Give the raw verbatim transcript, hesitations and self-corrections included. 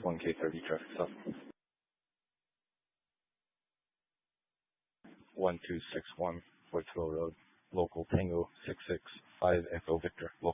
one K thirty traffic stop. one two six one Portsville Road, local Tango six six five Echo Victor, local